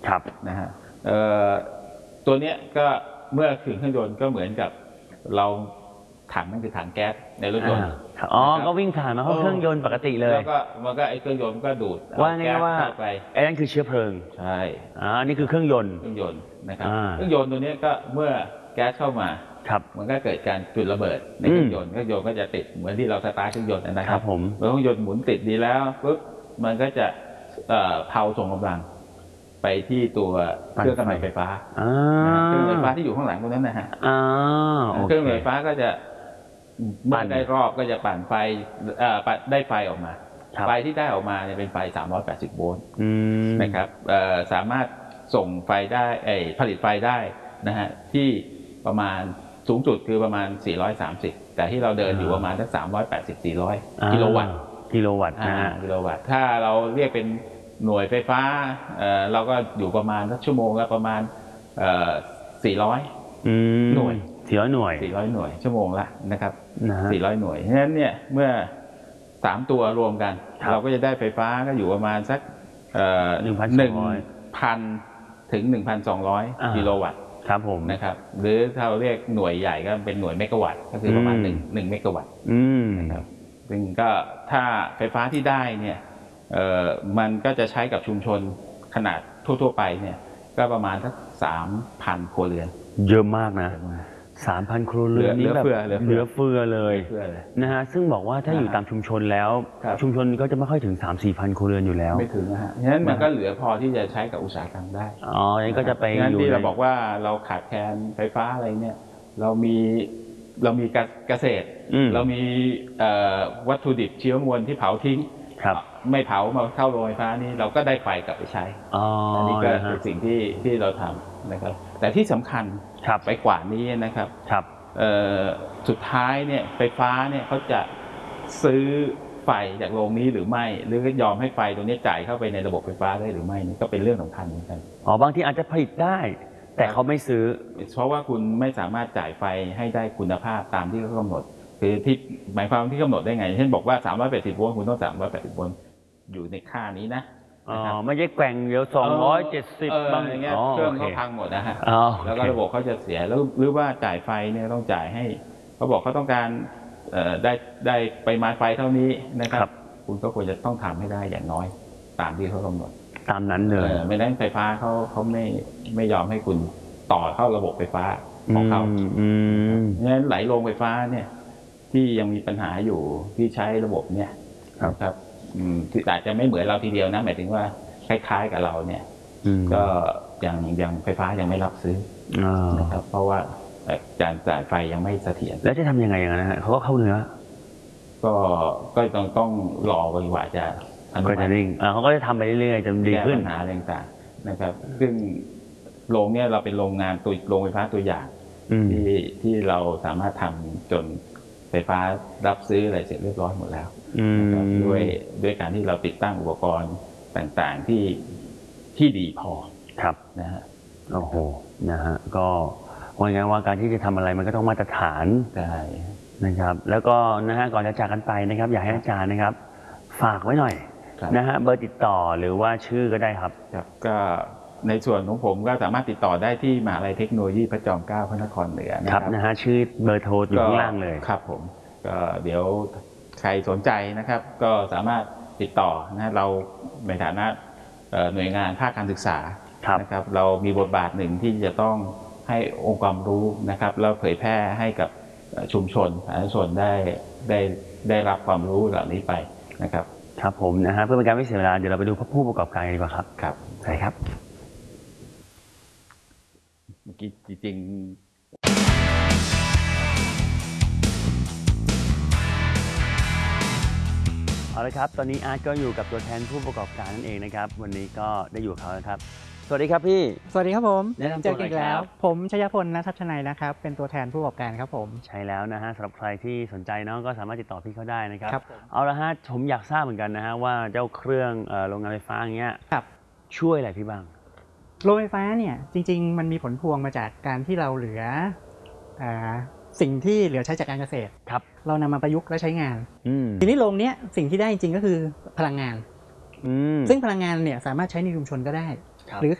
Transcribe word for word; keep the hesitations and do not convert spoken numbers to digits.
ครับนะฮะตัวเนี้ยก็เมื่อถึงเครื่องยนต์ก็เหมือนกับเราถังนั่นคือถังแก๊สในรถยนต์อ๋อก็วิ่งผ่านมาเข้าเครื่องยนต์ปกติเลยแล้วก็มันก็ไอเครื่องยนต์ก็ดูดว่าไงว่าไอ้นั่นคือเชื้อเพลิงใช่อ่านี่คือเครื่องยนต์เครื่องยนต์นะครับเครื่องยนต์ตัวนี้ก็เมื่อแก๊สเข้ามาครับมันก็เกิดการจุดระเบิดในเครื่องยนต์เครื่องยนต์ก็จะติดเหมือนที่เราสตาร์ทเครื่องยนต์นะครับผมเมื่อเครื่องยนต์หมุนติดดีแล้วปุ๊บมันก็จะเผาส่งกำลังไปที่ตัวเครื่องกำลังไฟฟ้าเครื่องไฟฟ้าที่อยู่ข้างหลังตรงนั้นนะฮะเครื่องไฟฟ้าก็จะเมื่อได้รอบก็จะปั่นไฟได้ไฟออกมาไฟที่ได้ออกมาเนี่ยเป็นไฟสามร้อยแปดสิบโวลต์นะครับสามารถส่งไฟได้ผลิตไฟได้นะฮะที่ประมาณสูงสุดคือประมาณสี่ร้อยสามสิบแต่ที่เราเดินอยู่ประมาณสักสามร้อยแปดสิบ สี่ร้อยกิโลวัตต์กิโลวัตต์นะฮะกิโลวัตต์ถ้าเราเรียกเป็นหน่วยไฟฟ้าเราก็อยู่ประมาณสักชั่วโมงละประมาณสี่ร้อยหน่วยสี่ร้อยหน่วยสี่ร้อยหน่วยชั่วโมงละนะครับสี่ร้อยหน่วยฉะนั้นเนี่ยเมื่อสามตัวรวมกันเราก็จะได้ไฟฟ้าก็อยู่ประมาณสักหนึ่งพันถึงหนึ่งพันสองร้อยกิโลวัตต์ครับผมนะครับหรือถ้าเราเรียกหน่วยใหญ่ก็เป็นหน่วยเมกะวัตต์ก็คือประมาณหนึ่งหนึ่งเมกะวัตต์นะครับซึ่งก็ถ้าไฟฟ้าที่ได้เนี่ยมันก็จะใช้กับชุมชนขนาดทั่วๆไปเนี่ยก็ประมาณสักสามพันครัวเรือนเยอะมากนะสามพันครัวเรือนนี้แบบเหลือเฟือเลยนะฮะซึ่งบอกว่าถ้าอยู่ตามชุมชนแล้วชุมชนก็จะไม่ค่อยถึง สามสี่พันครัวเรือนอยู่แล้วไม่ถึงนะฮะฉะนั้นมันก็เหลือพอที่จะใช้กับอุตสาหกรรมได้อ๋อนี่ก็จะไปอยู่ที่เราบอกว่าเราขาดแคลนไฟฟ้าอะไรเนี่ยเรามีเรามีเกษตรเรามีวัตถุดิบเชื้อมวลที่เผาทิ้งไม่เผามาเข้าโรงไฟฟ้านี่เราก็ได้ไฟกลับไปใช้อันนี้ก็เป็นสิ่งที่ที่เราทำนะครับแต่ที่สำคัญไปกว่านี้นะครับสุดท้ายเนี่ยไฟฟ้าเนี่ยเขาจะซื้อไฟจากโรงนี้หรือไม่หรือก็ยอมให้ไฟตรงนี้จ่ายเข้าไปในระบบไฟฟ้าได้หรือไม่นี่ก็เป็นเรื่องสำคัญเหมือนกันอ๋อบางทีอาจจะผลิตได้แต่เขาไม่ซื้อเพราะว่าคุณไม่สามารถจ่ายไฟให้ได้คุณภาพตามที่เขากำหนดคือที่หมายความที่กำหนดได้ไงเช่นบอกว่าสามร้อยแปดสิบโวลต์คุณต้องสามร้อยแปดสิบโวลต์อยู่ในค่านี้นะอ๋อไม่ใช่แกว่งเดียวสองร้อยเจ็ดสิบบางอย่างเงี้ยเครื่องเขาพังหมดนะฮะแล้วก็ระบบเขาจะเสียแล้วหรือว่าจ่ายไฟเนี่ยต้องจ่ายให้เขาบอกเขาต้องการได้ได้ปริมาณไฟเท่านี้นะครับคุณก็ควรจะต้องทำให้ได้อย่างน้อยตามที่เขากำหนดตามนั้นเลยไม่ได้ไฟฟ้าเขาเขาไม่ไม่ยอมให้คุณต่อเข้าระบบไฟฟ้าของเขาเพราะฉะนั้นไหลลงไฟฟ้าเนี่ยที่ยังมีปัญหาอยู่ที่ใช้ระบบเนี่ยนะครับที่อาจจะไม่เหมือนเราทีเดียวนะหมายถึงว่าคล้ายๆกับเราเนี่ยก็ยังยังไฟฟ้ายังไม่รับซื้อนะครับเพราะว่าการจ่ายไฟยังไม่เสถียรแล้วจะทำยังไงอย่างนั้นเขาก็เข้าเนื้อก็ก็ต้องต้องรอไปกว่าจะก็จะนิ่งเขาก็จะทำไปเรื่อยๆจนดีขึ้นปัญหาต่างๆนะครับซึ่งโรงเนี่ยเราเป็นโรงงานตัวโรงไฟฟ้าตัวอย่างที่ที่เราสามารถทำจนไฟฟ้ารับซื้ออะไรเสร็จเรียบร้อยหมดแล้วด้วยด้วยการที่เราติดตั้งอุปกรณ์ต่างๆที่ที่ดีพอครับนะฮะโอ้โหนะฮะก็ว่าไงว่าการที่จะทำอะไรมันก็ต้องมาตรฐานได้นะครับแล้วก็นะฮะก่อนจะจากกันไปนะครับอยากให้อาจารย์นะครับฝากไว้หน่อยนะฮะเบอร์ติดต่อหรือว่าชื่อก็ได้ครับครับก็ในส่วนของผมก็สามารถติดต่อได้ที่มหาวิทยาลัยเทคโนโลยีพระจอมเกล้าพระนครเหนือนะครับนะฮะชื่อเบอร์โทรอยู่ข้างล่างเลยครับผมก็เดี๋ยวใครสนใจนะครับก็สามารถติดต่อนะเราในฐานะหน่วยงานภาคการศึกษานะครับเรามีบทบาทหนึ่งที่จะต้องให้องค์ความรู้นะครับแล้วเผยแพร่ให้กับชุมชนสาธารณชนได้ได้ได้รับความรู้เหล่านี้ไปนะครับครับผมนะฮะเพื่อเป็นการไม่เสียเวลาเดี๋ยวเราไปดูผู้ประกอบการกันดีกว่าครับครับใช่ครับเมื่อกี้จริงเอาละครับตอนนี้อาร์ตก็อยู่กับตัวแทนผู้ประกอบการนั่นเองนะครับวันนี้ก็ได้อยู่กับเขาแล้วครับสวัสดีครับพี่สวัสดีครับผมแนะนำตัวอีกแล้วผมชยพล ณ ทัพชนัยนะครับเป็นตัวแทนผู้ประกอบการครับผมใช่แล้วนะฮะสำหรับใครที่สนใจเนาะก็สามารถติดต่อพี่เขาได้นะครับครับเอาละฮะผมอยากทราบเหมือนกันนะฮะว่าเจ้าเครื่องโรงงานไฟฟ้าอย่างเงี้ยช่วยอะไรพี่บ้างโรงไฟฟ้าเนี่ยจริงๆมันมีผลพวงมาจากการที่เราเหลือสิ่งที่เหลือใช้จากการเกษตรครับเรานำมาประยุกต์และใช้งานทีนี้โรงเนี้ยสิ่งที่ได้จริงๆก็คือพลังงานซึ่งพลังงานเนี่ยสามารถใช้ในชุมชนก็ได้หรือ